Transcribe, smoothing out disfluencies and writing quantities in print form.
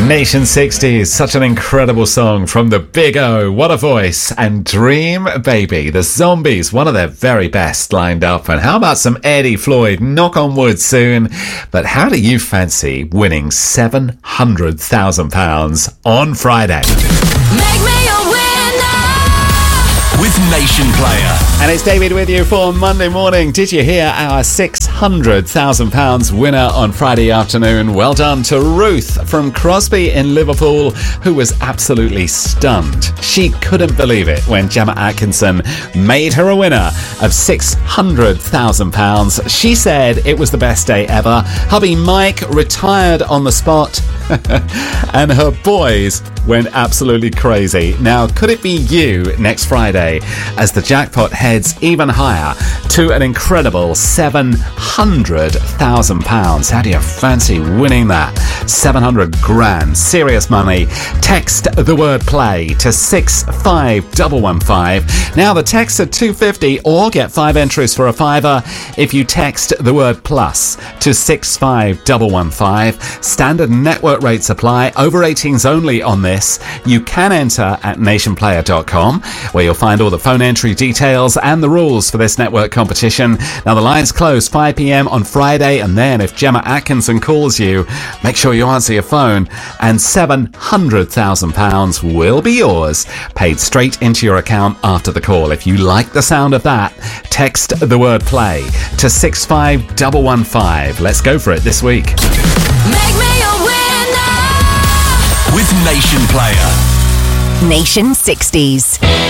Nation 60s, such an incredible song from the Big O. What a voice. And Dream Baby, the Zombies, one of their very best lined up. And how about some Eddie Floyd, knock on wood soon. But how do you fancy winning £700,000 on Friday? Make me a winner with Nation Player. And it's David with you for Monday morning. Did you hear our £600,000 winner on Friday afternoon? Well done to Ruth from Crosby in Liverpool, who was absolutely stunned. She couldn't believe it when Gemma Atkinson made her a winner of £600,000. She said it was the best day ever. Hubby Mike retired on the spot. And her boys went absolutely crazy. Now, could it be you next Friday as the jackpot heads even higher to an incredible £700,000? How do you fancy winning that? 700 grand, serious money. Text the word play to 65115. Now, the texts are $2.50 or get 5 entries for a fiver if you text the word plus to 65115. Standard network rates apply. Over 18s only on this. You can enter at nationplayer.com, where you'll find all the phone entry details and the rules for this network competition. Now, the lines close 5 p.m. on Friday, and then if Gemma Atkinson calls you, make sure you answer your phone, and £700,000 will be yours, paid straight into your account after the call. If you like the sound of that, text the word play to 65115. Let's go for it this week. Make me a winner with Nation Player. Nation 60s.